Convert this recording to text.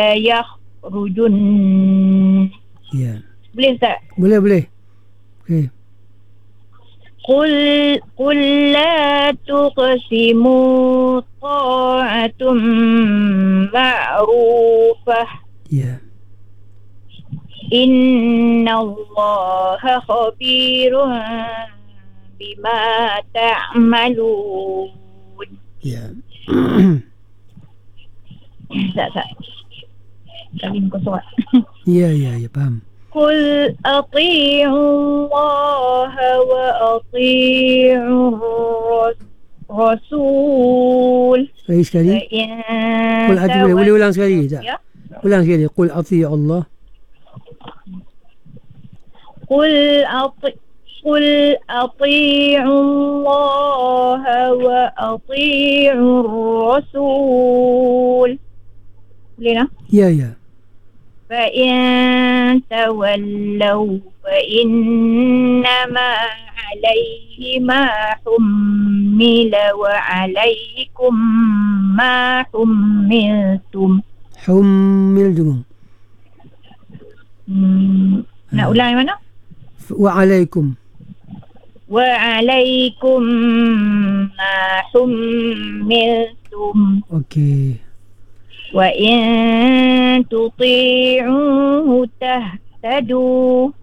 yakhrujun. Ya. Boleh tak? Boleh. Okey. قل لا تقسموا طاعة معروفة Ya. إن الله خبير بما تعملون. Ya. Tak. Kali muka surat. Ya, faham. قل أطيعوا الله وأطيعوا الرسول Sekali. فإن Qul ati boleh ulang sekali tak? Ya. Ulang sekali. Qul ati Allah. قل أطيعوا الله وأطيعوا الرسول. Boleh tak? Ya. فإن تولوا فإنما عليه ما حمل وعليكم ما حملتم. Humiltum. Nak ulang yang mana? Wa'alaikum. وعليكم ما حملتم Okey. وإن تطيعوه تهتدوا.